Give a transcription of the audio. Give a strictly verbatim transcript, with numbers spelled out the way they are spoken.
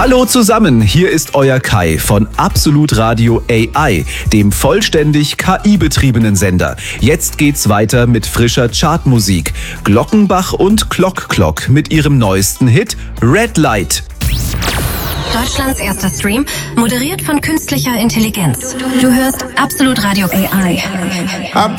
Hallo zusammen, hier ist euer Kai von Absolut Radio A I, dem vollständig K I-betriebenen Sender. Jetzt geht's weiter mit frischer Chartmusik. Glockenbach und Clock Clock mit ihrem neuesten Hit Red Light. Deutschlands erster Stream, moderiert von künstlicher Intelligenz. Du hörst Absolut Radio A I. Absolut